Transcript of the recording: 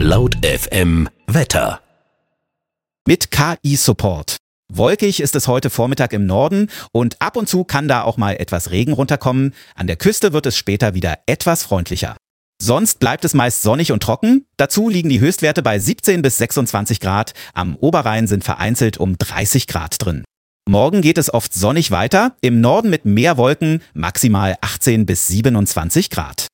Laut FM Wetter. Mit KI-Support. Wolkig ist es heute Vormittag im Norden und ab und zu kann da auch mal etwas Regen runterkommen. An der Küste wird es später wieder etwas freundlicher. Sonst bleibt es meist sonnig und trocken. Dazu liegen die Höchstwerte bei 17 bis 26 Grad. Am Oberrhein sind vereinzelt um 30 Grad drin. Morgen geht es oft sonnig weiter, im Norden mit mehr Wolken, maximal 18 bis 27 Grad.